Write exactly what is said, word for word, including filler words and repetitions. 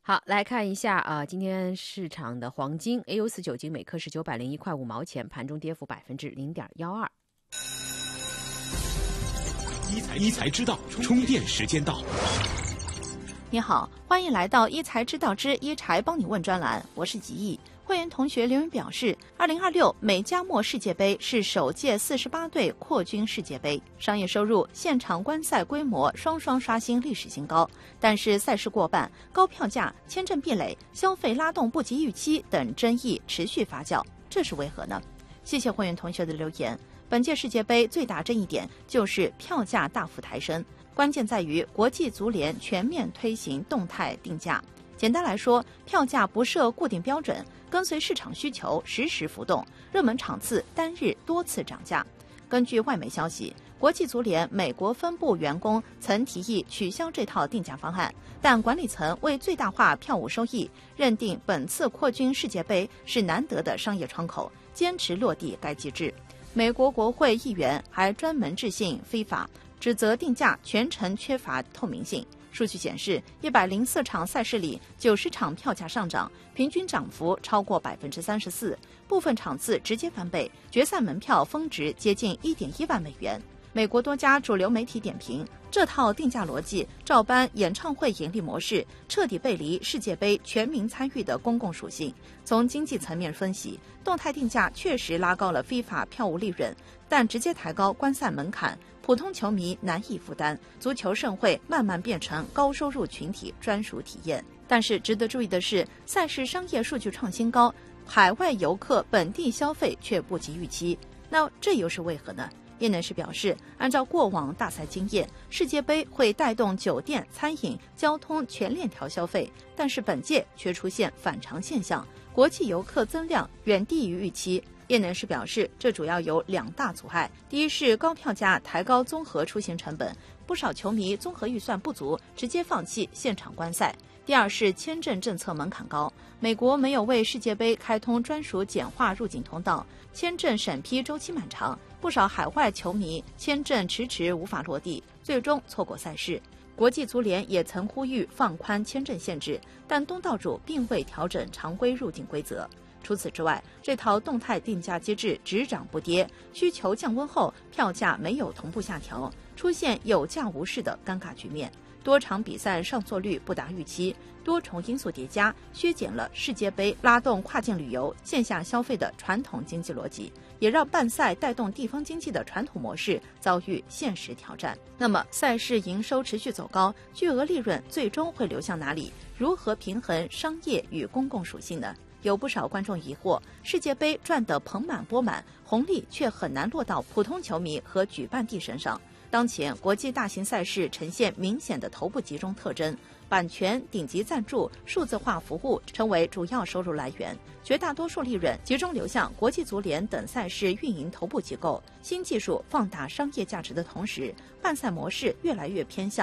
好，来看一下啊、呃，今天市场的黄金 A 五 四九金每克是九百零一块五毛钱，盘中跌幅百分之零点幺二。 一财一财知道，充电时间到。 你好，欢迎来到一财知道之一财帮你问专栏，我是吉毅。会员同学留言表示，二零二六美加墨世界杯是首届四十八队扩军世界杯，商业收入、现场观赛规模双双刷新历史新高。但是赛事过半、高票价、签证壁垒、消费拉动不及预期等争议持续发酵，这是为何呢？谢谢会员同学的留言。本届世界杯最大争议点就是票价大幅抬升，关键在于国际足联全面推行动态定价。简单来说，票价不设固定标准，跟随市场需求实时浮动，热门场次单日多次涨价。根据外媒消息，国际足联美国分部员工曾提议取消这套定价方案，但管理层为最大化票务收益，认定本次扩军世界杯是难得的商业窗口，坚持落地该机制。美国国会议员还专门致信FIFA，指责定价全程缺乏透明性。数据显示，一百零四场赛事里，九十场票价上涨，平均涨幅超过百分之三十四，部分场次直接翻倍，决赛门票峰值接近一点一万美元。美国多家主流媒体点评，这套定价逻辑照搬演唱会盈利模式，彻底背离世界杯全民参与的公共属性。从经济层面分析，动态定价确实拉高了 FIFA 票务利润，但直接抬高观赛门槛，普通球迷难以负担，足球盛会慢慢变成高收入群体专属体验。但是值得注意的是，赛事商业数据创新高，海外游客本地消费却不及预期，那这又是为何呢？业内人士表示，按照过往大赛经验，世界杯会带动酒店、餐饮、交通全链条消费，但是本届却出现反常现象，国际游客增量远低于预期。业内人士表示，这主要有两大阻碍：第一是高票价抬高综合出行成本，不少球迷综合预算不足，直接放弃现场观赛；第二是签证政策门槛高，美国没有为世界杯开通专属简化入境通道，签证审批周期漫长，不少海外球迷签证迟迟无法落地，最终错过赛事。国际足联也曾呼吁放宽签证限制，但东道主并未调整常规入境规则。除此之外，这套动态定价机制只涨不跌，需求降温后，票价没有同步下调，出现有价无市的尴尬局面。多场比赛上座率不达预期，多重因素叠加，削减了世界杯拉动跨境旅游、线下消费的传统经济逻辑，也让办赛带动地方经济的传统模式遭遇现实挑战。那么，赛事营收持续走高，巨额利润最终会流向哪里？如何平衡商业与公共属性呢？有不少观众疑惑，世界杯赚得盆满钵满，红利却很难落到普通球迷和举办地身上。当前国际大型赛事呈现明显的头部集中特征，版权、顶级赞助、数字化服务成为主要收入来源，绝大多数利润集中流向国际足联等赛事运营头部机构。新技术放大商业价值的同时，办赛模式越来越偏向